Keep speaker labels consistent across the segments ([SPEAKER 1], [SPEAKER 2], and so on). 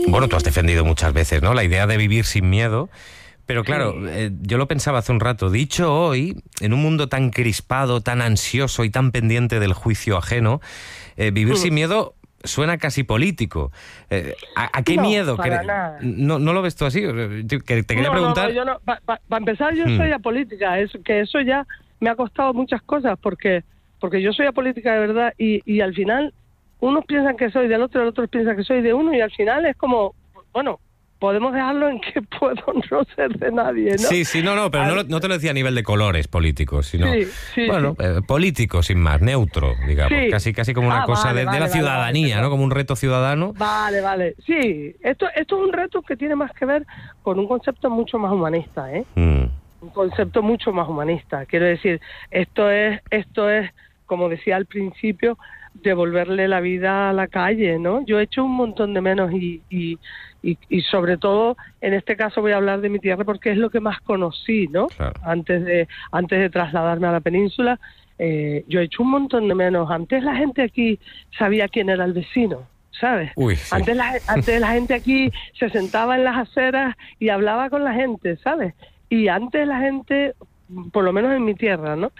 [SPEAKER 1] Bueno, tú has defendido muchas veces, ¿no?, la idea de vivir sin miedo. Pero claro, yo lo pensaba hace un rato, dicho hoy, en un mundo tan crispado, tan ansioso y tan pendiente del juicio ajeno, vivir sin miedo suena casi político. ¿A qué miedo?
[SPEAKER 2] Para nada.
[SPEAKER 1] ¿No lo ves tú así? Te quería preguntar...
[SPEAKER 2] No, yo no. Para empezar, yo soy apolítica. Eso ya me ha costado muchas cosas, porque yo soy apolítica de verdad, y al final unos piensan que soy del otro, el otro piensa que soy de uno, y al final es como, bueno, podemos dejarlo en que puedo no ser de nadie, ¿no?
[SPEAKER 1] Sí, no, pero no te lo decía a nivel de colores políticos, sino,
[SPEAKER 2] bueno,
[SPEAKER 1] político, sin más, neutro, digamos, casi como una cosa de la ciudadanía, ¿no? Como un reto ciudadano.
[SPEAKER 2] Vale. Sí, esto es un reto que tiene más que ver con un concepto mucho más humanista, ¿eh? Un concepto mucho más humanista. Quiero decir, esto es, como decía al principio, devolverle la vida a la calle, ¿no? Yo he hecho un montón de menos y sobre todo, en este caso voy a hablar de mi tierra porque es lo que más conocí, ¿no? Claro. Antes de trasladarme a la península, yo he hecho un montón de menos. Antes la gente aquí sabía quién era el vecino, ¿sabes?
[SPEAKER 1] Uy, sí.
[SPEAKER 2] Antes la gente aquí se sentaba en las aceras y hablaba con la gente, ¿sabes? Y antes la gente, por lo menos en mi tierra, ¿no?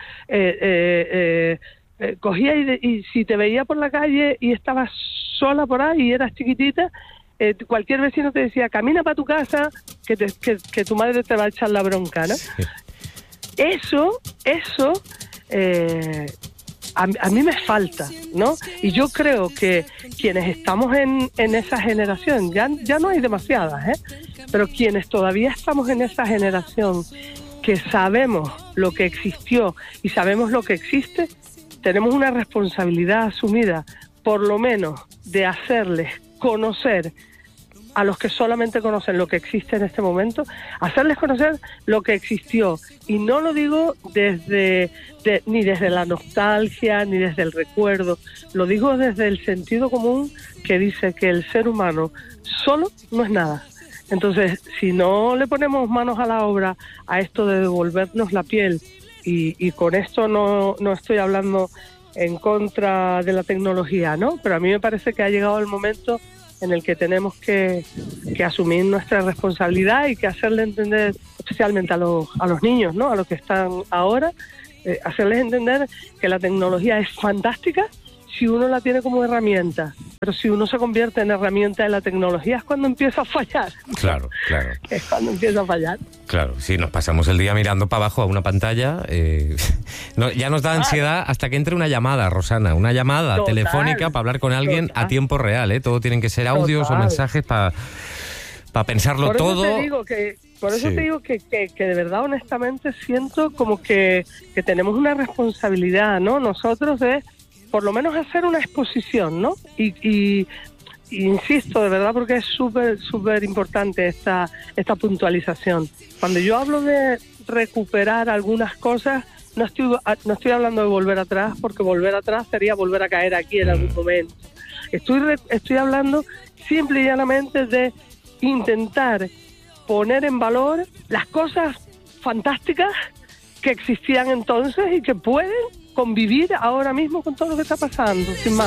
[SPEAKER 2] Cogía y si te veía por la calle y estabas sola por ahí y eras chiquitita, cualquier vecino te decía, camina para tu casa, que tu madre te va a echar la bronca, ¿no? Sí. Eso a mí me falta, ¿no? Y yo creo que quienes estamos en esa generación, ya no hay demasiadas, pero quienes todavía estamos en esa generación, que sabemos lo que existió y sabemos lo que existe, tenemos una responsabilidad asumida, por lo menos, de hacerles conocer a los que solamente conocen lo que existe en este momento, hacerles conocer lo que existió. Y no lo digo ni desde la nostalgia, ni desde el recuerdo, lo digo desde el sentido común, que dice que el ser humano solo no es nada. Entonces, si no le ponemos manos a la obra a esto de devolvernos la piel, y con esto no estoy hablando en contra de la tecnología, ¿no? Pero a mí me parece que ha llegado el momento en el que tenemos que asumir nuestra responsabilidad y que hacerle entender, especialmente a los niños, ¿no? A los que están ahora, hacerles entender que la tecnología es fantástica si uno la tiene como herramienta, pero si uno se convierte en herramienta de la tecnología es cuando empieza a fallar.
[SPEAKER 1] Claro.
[SPEAKER 2] Es cuando empieza a fallar.
[SPEAKER 1] Claro, si nos pasamos el día mirando para abajo a una pantalla, ya nos da ansiedad hasta que entre una llamada, Rosana, una llamada telefónica para hablar con alguien a tiempo real, ¿eh? Todo tienen que ser audios o mensajes para pensarlo todo.
[SPEAKER 2] Por eso te digo que de verdad, honestamente, siento como que tenemos una responsabilidad, ¿no? Nosotros de por lo menos hacer una exposición, ¿no? Y insisto, de verdad, porque es súper importante esta puntualización. Cuando yo hablo de recuperar algunas cosas, no estoy hablando de volver atrás, porque volver atrás sería volver a caer aquí en algún momento. Estoy hablando simple y llanamente de intentar poner en valor las cosas fantásticas que existían entonces y que pueden convivir ahora mismo con todo lo que está pasando, sin más.